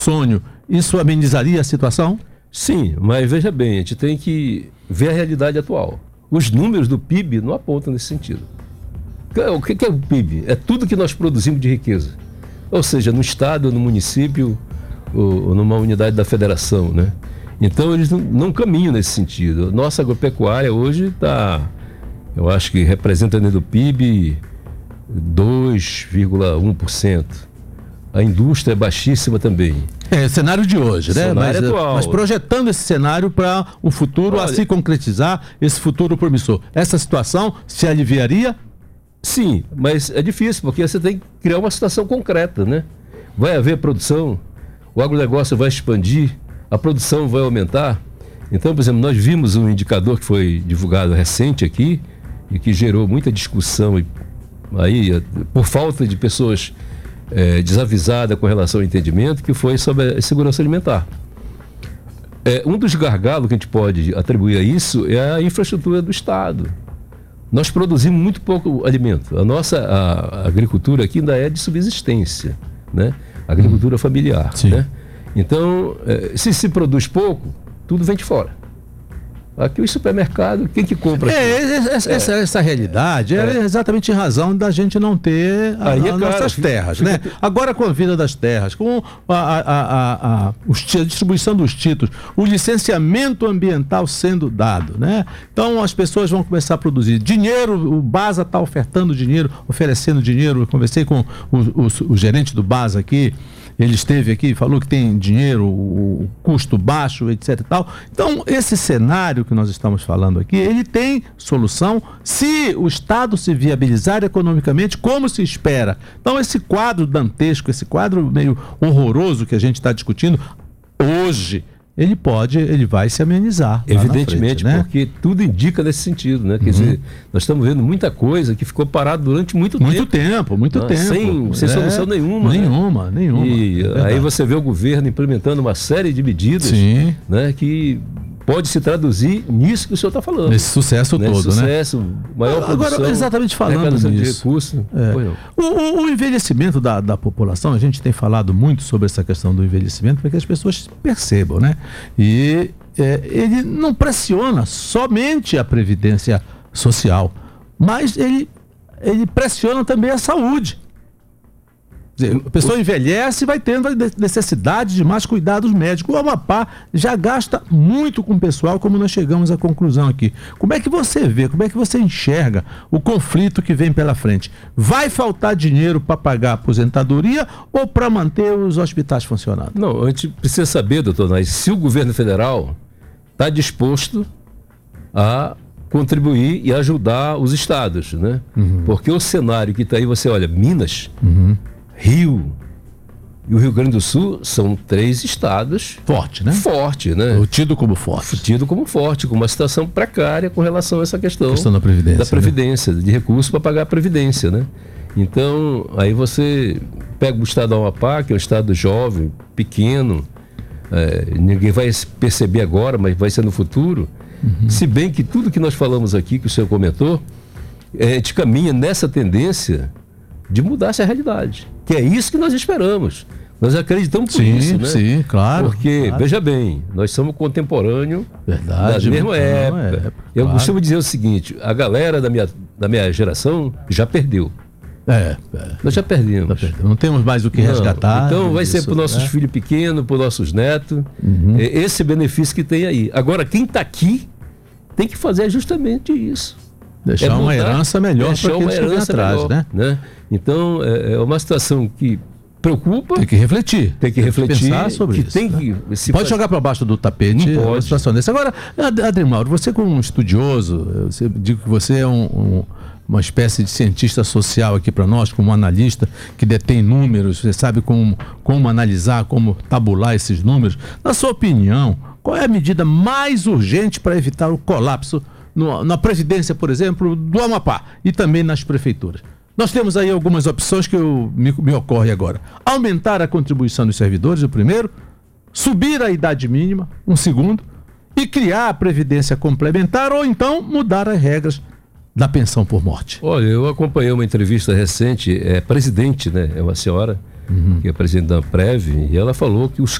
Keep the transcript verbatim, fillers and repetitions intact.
sonho, isso amenizaria a situação? Sim, mas veja bem, a gente tem que ver a realidade atual. Os números do P I B não apontam nesse sentido. O que é o P I B? É tudo que nós produzimos de riqueza. Ou seja, no estado, no município, ou numa unidade da federação, né? Então eles não, não caminham nesse sentido. Nossa agropecuária hoje está, eu acho que representa dentro do P I B dois vírgula um por cento. A indústria é baixíssima também. É, cenário de hoje, né? Cenário mas, atual. mas projetando esse cenário para o futuro, Olha, a se concretizar, esse futuro promissor. Essa situação se aliviaria? Sim, mas é difícil, porque você tem que criar uma situação concreta, né? Vai haver produção, o agronegócio vai expandir, a produção vai aumentar. Então, por exemplo, nós vimos um indicador que foi divulgado recente aqui e que gerou muita discussão e, aí, por falta de pessoas é, desavisadas com relação ao entendimento, que foi sobre a segurança alimentar. É, um dos gargalos que a gente pode atribuir a isso é a infraestrutura do Estado. Nós produzimos muito pouco alimento. A nossa a, a agricultura aqui ainda é de subsistência, né? Agricultura familiar, né? Então, é, se se produz pouco, tudo vem de fora. Aqui o supermercado, quem que compra? É, essa, é, essa, essa realidade é, é exatamente em razão da gente não ter a, Aí, a, as nossas fica, terras, fica, né? Agora com a vida das terras, com a, a, a, a, os, a distribuição dos títulos, o licenciamento ambiental sendo dado, né? Então as pessoas vão começar a produzir dinheiro, o BASA está ofertando dinheiro, oferecendo dinheiro. Eu conversei com o, o, o gerente do BASA aqui. Ele esteve aqui, falou que tem dinheiro, o custo baixo, etc e tal. Então, esse cenário que nós estamos falando aqui, ele tem solução se o Estado se viabilizar economicamente como se espera. Então, esse quadro dantesco, esse quadro meio horroroso que a gente está discutindo hoje, ele pode, ele vai se amenizar. Evidentemente, frente, né? Porque tudo indica nesse sentido, né? Quer uhum. dizer, nós estamos vendo muita coisa que ficou parada durante muito, muito tempo. tempo. Muito né? tempo, Sem, sem é, solução nenhuma. Nenhuma, né? nenhuma. E é aí você vê o governo implementando uma série de medidas, Sim. né? Que pode se traduzir nisso que o senhor está falando. Nesse sucesso Nesse todo, sucesso, né? maior produção. Agora, exatamente falando nisso. De recurso, é. o, o, o envelhecimento da, da população, a gente tem falado muito sobre essa questão do envelhecimento para que as pessoas percebam, né? E é, ele não pressiona somente a previdência social, mas ele, ele pressiona também a saúde. A pessoa envelhece e vai tendo a necessidade de mais cuidados médicos. O Amapá já gasta muito com o pessoal, como nós chegamos à conclusão aqui. Como é que você vê, como é que você enxerga o conflito que vem pela frente? Vai faltar dinheiro para pagar a aposentadoria ou para manter os hospitais funcionando? Não, a gente precisa saber, doutor Nais, se o governo federal está disposto a contribuir e ajudar os estados, né? Uhum. Porque o cenário que está aí, você olha, Minas... Uhum. Rio e o Rio Grande do Sul são três estados forte, né? Forte, né? O tido como forte. Tido como forte, com uma situação precária com relação a essa questão, a questão da previdência, da previdência, né? De recursos para pagar a previdência, né? Então, aí você pega o estado do Amapá, que é um estado jovem, pequeno, é, ninguém vai perceber agora, mas vai ser no futuro. Uhum. Se bem que tudo que nós falamos aqui, que o senhor comentou, é, a gente caminha nessa tendência de mudar essa realidade, que é isso que nós esperamos. Nós acreditamos por sim, isso, né? Sim, claro. Porque, claro. veja bem, nós somos contemporâneos Verdade, da mesma época. época. Eu claro. costumo dizer o seguinte, a galera da minha, da minha geração já perdeu. É, é. Nós já perdemos. já perdemos. Não temos mais o que Não. resgatar. Então vai ser para os nossos né? filhos pequenos, para os nossos netos, uhum. esse benefício que tem aí. Agora, quem está aqui tem que fazer justamente isso. Deixar é mudar, uma herança melhor para quem estiver atrás, melhor, né? né? Então, é, é uma situação que preocupa. Tem que refletir. Tem que tem refletir. Que pensar sobre que isso. Tem né? que se pode faz... jogar para baixo do tapete Não pode. uma situação dessa. Agora, Adrimauro, você como um estudioso, eu digo que você é um, um, uma espécie de cientista social aqui para nós, como um analista que detém números, você sabe como, como analisar, como tabular esses números. Na sua opinião, qual é a medida mais urgente para evitar o colapso no, na Previdência, por exemplo, do Amapá e também nas prefeituras? Nós temos aí algumas opções que eu, me, me ocorre agora. Aumentar a contribuição dos servidores, o primeiro. Subir a idade mínima, um segundo. E criar a previdência complementar ou então mudar as regras da pensão por morte. Olha, eu acompanhei uma entrevista recente, é presidente, né? É uma senhora uhum. que é presidente da Amprev, e ela falou que os